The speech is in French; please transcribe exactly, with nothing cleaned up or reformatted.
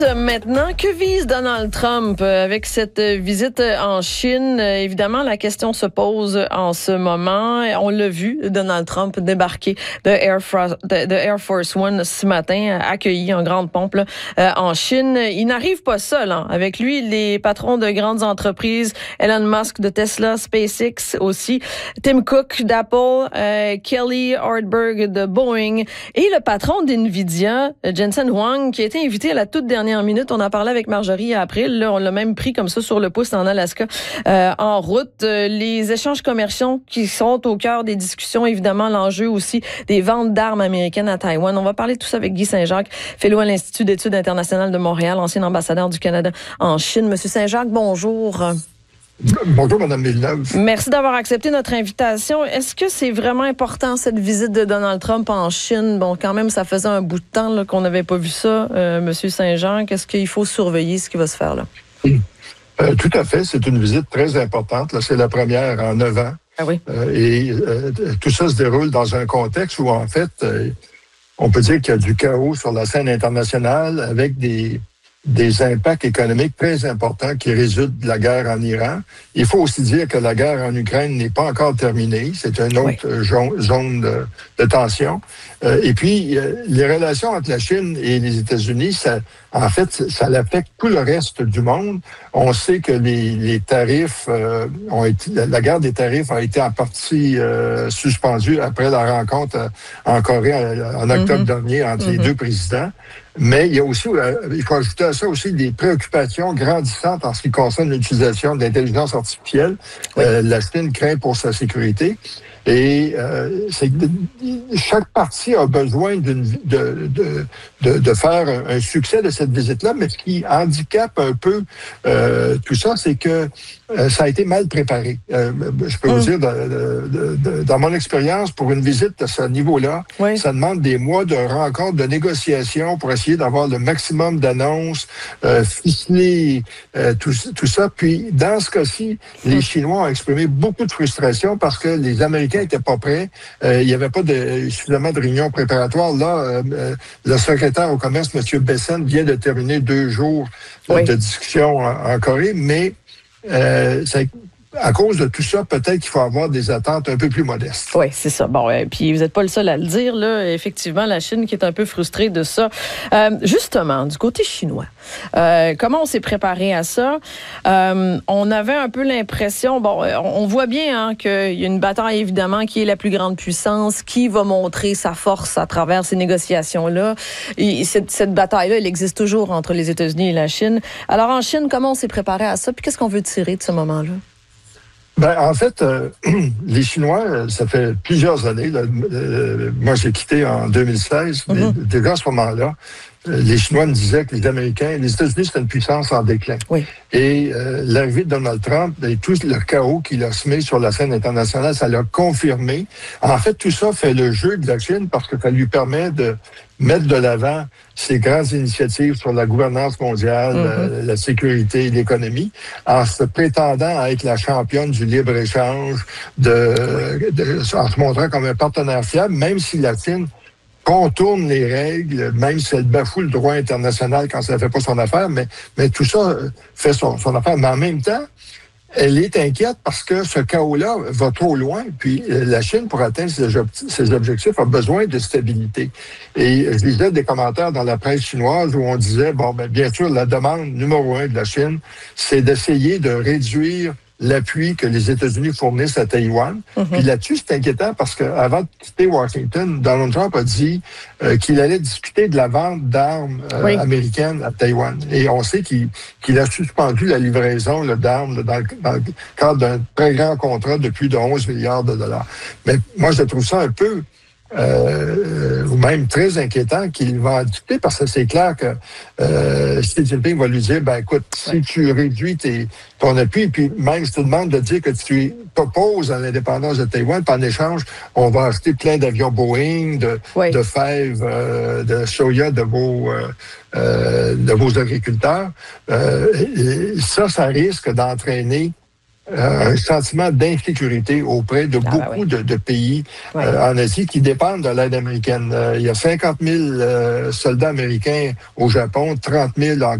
Maintenant, que vise Donald Trump avec cette visite en Chine? Évidemment, la question se pose en ce moment. On l'a vu, Donald Trump débarquer de Air, Force, de, de Air Force One ce matin, accueilli en grande pompe là, euh, en Chine. Il n'arrive pas seul. Hein. Avec lui, les patrons de grandes entreprises, Elon Musk de Tesla, SpaceX aussi, Tim Cook d'Apple, euh, Kelly Ortberg de Boeing et le patron d'NVIDIA, Jensen Huang, qui a été invité à la toute dernière minute. On en parlait avec Marjorie après. Là, on l'a même pris comme ça sur le pouce en Alaska euh, en route. Euh, les échanges commerciaux qui sont au cœur des discussions, évidemment, l'enjeu aussi des ventes d'armes américaines à Taïwan. On va parler de tout ça avec Guy Saint-Jacques, fellow à l'Institut d'études internationales de Montréal, ancien ambassadeur du Canada en Chine. Monsieur Saint-Jacques, bonjour. Bonjour, Mme Villeneuve. Merci d'avoir accepté notre invitation. Est-ce que c'est vraiment important, cette visite de Donald Trump en Chine? Bon, quand même, ça faisait un bout de temps là, qu'on n'avait pas vu ça, euh, M. Saint-Jean. Est-ce qu'il faut surveiller ce qui va se faire là? Euh, tout à fait. C'est une visite très importante. Là, c'est la première en neuf ans. Ah oui? Euh, et euh, tout ça se déroule dans un contexte où, en fait, euh, on peut dire qu'il y a du chaos sur la scène internationale avec des... des impacts économiques très importants qui résultent de la guerre en Iran. Il faut aussi dire que la guerre en Ukraine n'est pas encore terminée. C'est une autre oui. zone de, de tension. Euh, et puis, euh, les relations entre la Chine et les États-Unis, ça, en fait, ça affecte tout le reste du monde. On sait que les, les tarifs euh, ont été... La guerre des tarifs a été en partie euh, suspendue après la rencontre en Corée en, en octobre mm-hmm. dernier entre mm-hmm. les deux présidents. Mais il y a aussi, euh, il faut ajouter à ça aussi des préoccupations grandissantes en ce qui concerne l'utilisation de l'intelligence artificielle. Oui. Euh, la Chine craint pour sa sécurité. Et euh, c'est, chaque partie a besoin d'une, de, de, de, de faire un, un succès de cette visite-là, mais ce qui handicape un peu euh, tout ça, c'est que euh, ça a été mal préparé. Euh, je peux mmh. vous dire, de, de, de, dans mon expérience, pour une visite de ce niveau-là, oui. ça demande des mois de rencontres, de négociations pour essayer d'avoir le maximum d'annonces, euh, ficeler euh, tout, tout ça. Puis, dans ce cas-ci, les mmh. Chinois ont exprimé beaucoup de frustration parce que les Américains n'étaient pas prêts. Euh, il n'y avait pas de, suffisamment de réunions préparatoires. Là, euh, le secrétaire au commerce, M. Bessent, vient de terminer deux jours oui. de discussion en, en Corée, mais euh, ça, à cause de tout ça, peut-être qu'il faut avoir des attentes un peu plus modestes. Oui, c'est ça. Bon, euh, puis vous n'êtes pas le seul à le dire, là. Effectivement, la Chine qui est un peu frustrée de ça. Euh, justement, du côté chinois, euh, comment on s'est préparé à ça? Euh, on avait un peu l'impression, bon, on voit bien hein, qu'il y a une bataille, évidemment, qui est la plus grande puissance, qui va montrer sa force à travers ces négociations-là. Et cette, cette bataille-là, elle existe toujours entre les États-Unis et la Chine. Alors, en Chine, comment on s'est préparé à ça? Puis qu'est-ce qu'on veut tirer de ce moment-là? Ben, en fait, euh, les Chinois, ça fait plusieurs années. Là, euh, moi, j'ai quitté en deux mille seize. Mm-hmm. Mais déjà à ce moment-là, les Chinois me disaient que les Américains, les États-Unis, c'est une puissance en déclin. Oui. Et euh, l'arrivée de Donald Trump et tout le chaos qu'il a semé sur la scène internationale, ça l'a confirmé. En fait, tout ça fait le jeu de la Chine parce que ça lui permet de mettre de l'avant ses grandes initiatives sur la gouvernance mondiale, mm-hmm. euh, la sécurité et l'économie, en se prétendant à être la championne du libre-échange, de, de, en se montrant comme un partenaire fiable, même si la Chine contourne les règles, même si elle bafoue le droit international quand ça ne fait pas son affaire, mais, mais tout ça fait son, son affaire. Mais en même temps, elle est inquiète parce que ce chaos-là va trop loin. Puis la Chine, pour atteindre ses, ob- ses objectifs, a besoin de stabilité. Et je lisais des commentaires dans la presse chinoise où on disait, bon, ben, bien sûr, la demande numéro un de la Chine, c'est d'essayer de réduire l'appui que les États-Unis fournissent à Taïwan. Mm-hmm. Puis là-dessus, c'est inquiétant parce qu'avant de quitter Washington, Donald Trump a dit euh, qu'il allait discuter de la vente d'armes euh, oui. américaines à Taïwan. Et on sait qu'il, qu'il a suspendu la livraison là, d'armes là, dans, le, dans le cadre d'un très grand contrat de plus de onze milliards de dollars. Mais moi, je trouve ça un peu... Euh, ou même très inquiétant qu'il va en discuter parce que c'est clair que euh, Xi Jinping va lui dire, ben écoute, si ouais. tu réduis tes, ton appui, puis même si tu demandes de dire que tu t'opposes à l'indépendance de Taïwan, puis en échange, on va acheter plein d'avions Boeing, de, ouais. de fèves, euh, de soya de vos, euh, euh, de vos agriculteurs, euh, et ça, ça risque d'entraîner euh, un sentiment d'insécurité auprès de Ah, beaucoup ben oui. de, de pays Ouais. euh, en Asie qui dépendent de l'aide américaine. Euh, il y a cinquante mille euh, soldats américains au Japon, trente mille en